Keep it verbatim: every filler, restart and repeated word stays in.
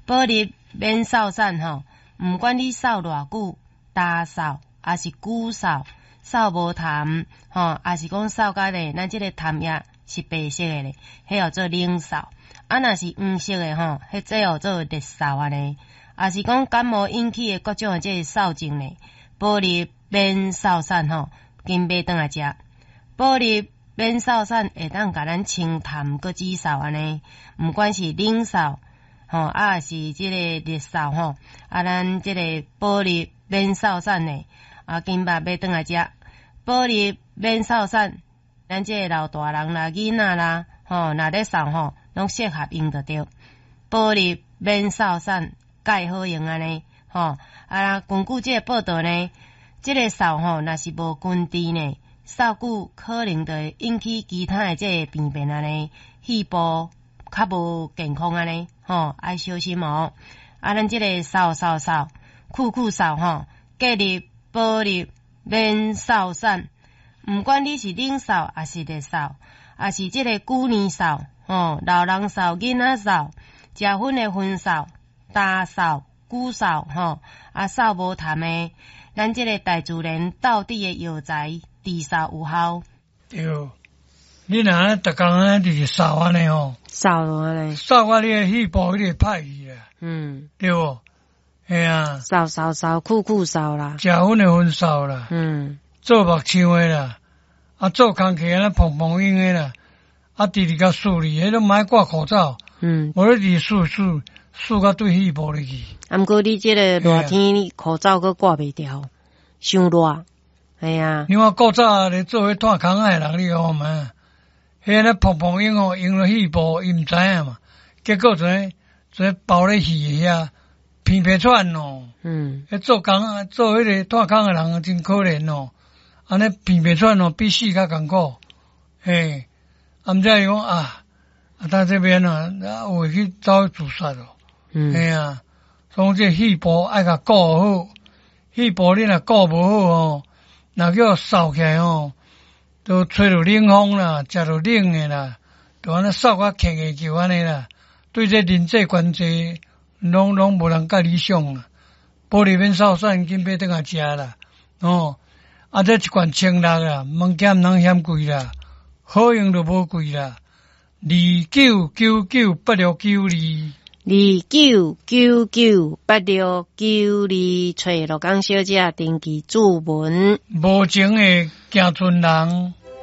保日免扫散吼，毋管你扫偌久，大扫还是久扫，扫无痰吼，还是讲扫甲咧，咱即个痰液是白色的咧，迄叫做冷扫。啊，若是黄色的吼，迄这叫做热扫安尼。也是讲感冒引起的各种的这个扫症咧，保日免扫散吼，紧买转来食。保日免扫散会当甲咱清痰搁止扫安尼，毋管是冷扫吼，啊是即个热扫吼，啊咱即个保日免扫散咧，啊紧把买转来食。保日免扫散，咱即个老大人啦、囡仔啦，吼，若咧扫吼，拢适合用得着。保日免扫散。介好用安尼，吼啊！根据这个报道呢，这个扫吼，若是无根治呢，扫久可能就会引起其他的这个病变安尼，肺部较无健康安尼，吼爱小心哦。啊，咱这个扫扫扫，酷酷扫吼，隔日保日免扫散，毋管你是冷扫还是热扫，还是这个旧年扫，吼老人扫、囡仔扫、食薰的薰扫。大扫、久扫吼，啊扫无痰的，咱即个大自然到底的药材治扫有效。 对，你若安逐工安就是扫安尼吼， 扫安尼， 扫啊你的肺部你会歹去啊， 嗯， 对无？嘿啊， 扫扫扫，酷酷扫啦， 食薰的薰扫啦， 嗯， 做目睭的啦，啊做工课安尼碰碰硬的啦，啊直直甲梳理，迄都莫挂口罩， 嗯， 无你直梳梳。输到对肺部入去， 啊，毋过你即个热天口罩佫挂袂掉，伤热，哎呀， 你看古早咧做迄炭坑仔人，你讲嘛，迄咧碰碰用哦，用了肺部伊毋知影嘛，结果就就包咧气遐，鼻鼻喘哦，嗯，迄做工做迄个炭坑的人真可怜哦，安尼鼻鼻喘哦，比死较艰苦，嘿，啊毋知伊讲啊，啊咱这边啊，啊有去走去自杀咯。嗯，哎呀，所以这肺部爱甲顾好，肺部你若顾无好哦，若叫扫起来哦，都吹着冷风啦，食着冷的啦，就安尼扫甲轻个就安尼啦，对这人际关系拢拢无人介理想啦。保日免扫散，紧买转来食啦，哦，啊这一罐清六啦，物件毋通嫌贵啦，好用就无贵啦，二九九九八六九二。 二九九九八六九二，找罗江小姐登记注文。 无情的行船人。